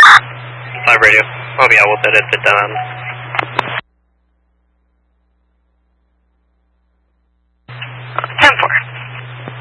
5 radio. Oh yeah, we'll set it at down.